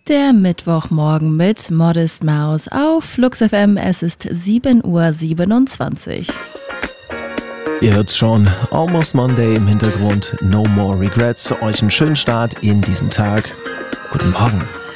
Der Mittwochmorgen mit Modest Mouse auf Flux FM. Es ist 7:27 Uhr. Ihr hört's schon, Almost Monday im Hintergrund, No More Regrets. Euch einen schönen Start in diesen Tag. Guten Morgen.